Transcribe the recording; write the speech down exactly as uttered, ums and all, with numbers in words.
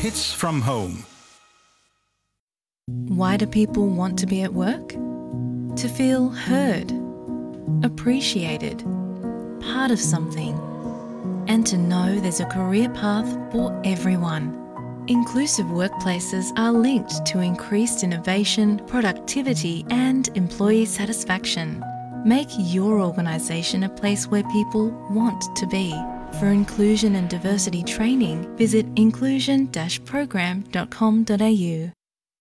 Hits from Home. Why do people want to be at work? To feel heard, appreciated, part of something, and to know there's a career path for everyone. Inclusive workplaces are linked to increased innovation, productivity, and employee satisfaction. Make your organisation a place where people want to be. For inclusion and diversity training, visit inclusion dash program dot com dot a u.